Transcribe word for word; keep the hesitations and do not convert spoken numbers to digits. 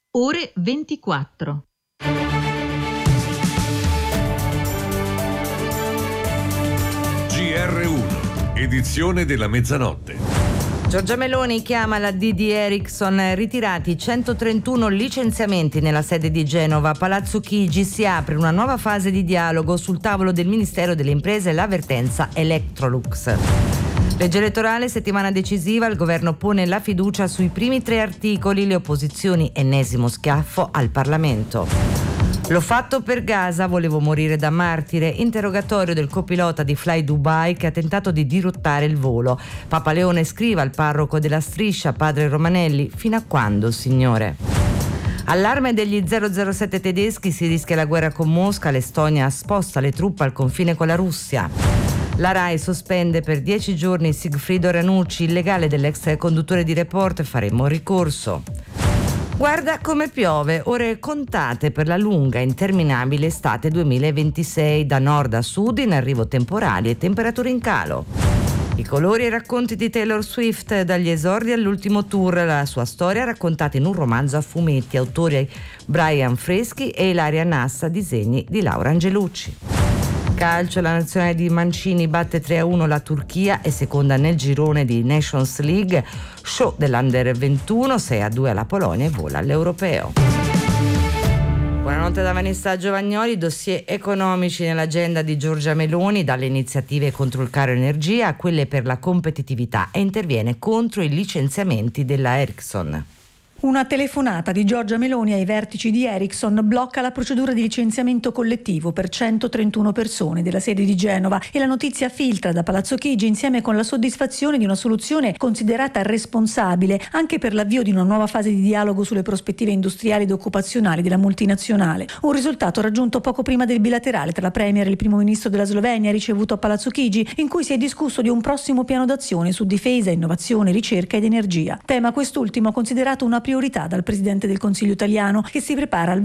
Ore ventiquattro. G R uno, edizione della mezzanotte. Giorgia Meloni chiama la D D Ericsson, ritirati centotrentuno licenziamenti nella sede di Genova. Palazzo Chigi, si apre una nuova fase di dialogo sul tavolo del Ministero delle Imprese, l'avvertenza Electrolux. Legge elettorale, settimana decisiva, il governo pone la fiducia sui primi tre articoli, le opposizioni ennesimo schiaffo al Parlamento. L'ho fatto per Gaza, volevo morire da martire, interrogatorio del copilota di Fly Dubai che ha tentato di dirottare il volo. Papa Leone scrive al parroco della Striscia, padre Romanelli, fino a quando, signore? Allarme degli zero zero sette tedeschi, si rischia la guerra con Mosca, l'Estonia sposta le truppe al confine con la Russia. La RAI sospende per dieci giorni Sigfrido Ranucci, il legale dell'ex conduttore di Report, faremo ricorso. Guarda come piove, ore contate per la lunga e interminabile estate duemilaventisei, da nord a sud in arrivo temporali e temperature in calo. I colori e i racconti di Taylor Swift, dagli esordi all'ultimo tour, la sua storia raccontata in un romanzo a fumetti, autori Brian Freschi e Ilaria Nassa, disegni di Laura Angelucci. Calcio, la nazionale di Mancini batte tre a uno la Turchia, è seconda nel girone di Nations League. Show dell'Under ventuno, sei a due alla Polonia e vola all'Europeo. Buonanotte da Vanessa Giovagnoli. Dossier economici nell'agenda di Giorgia Meloni, dalle iniziative contro il caro energia a quelle per la competitività, e interviene contro i licenziamenti della Ericsson. Una telefonata di Giorgia Meloni ai vertici di Ericsson blocca la procedura di licenziamento collettivo per centotrentuno persone della sede di Genova, e la notizia filtra da Palazzo Chigi insieme con la soddisfazione di una soluzione considerata responsabile anche per l'avvio di una nuova fase di dialogo sulle prospettive industriali ed occupazionali della multinazionale. Un risultato raggiunto poco prima del bilaterale tra la Premier e il primo ministro della Slovenia ricevuto a Palazzo Chigi, in cui si è discusso di un prossimo piano d'azione su difesa, innovazione, ricerca ed energia. Tema quest'ultimo considerato una priorità dal Presidente del Consiglio italiano, che si prepara al